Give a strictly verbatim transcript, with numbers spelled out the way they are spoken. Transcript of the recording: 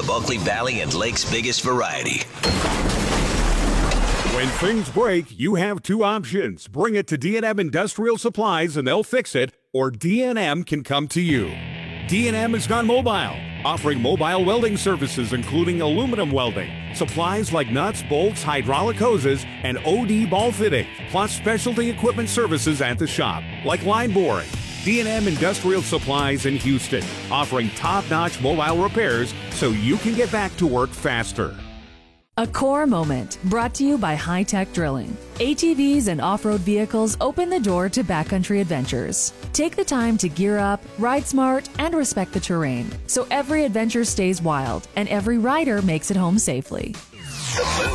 the Bulkley Valley and Lake's biggest variety. When things break, you have two options. Bring it to D and M Industrial Supplies and they'll fix it, or D and M can come to you. D and M has gone mobile, offering mobile welding services including aluminum welding, supplies like nuts, bolts, hydraulic hoses, and O D ball fitting, plus specialty equipment services at the shop, like line boring. D and M Industrial Supplies in Houston, offering top-notch mobile repairs so you can get back to work faster. A core moment brought to you by High Tech Drilling. A T Vs and off-road vehicles open the door to backcountry adventures. Take the time to gear up, ride smart, and respect the terrain, so every adventure stays wild and every rider makes it home safely.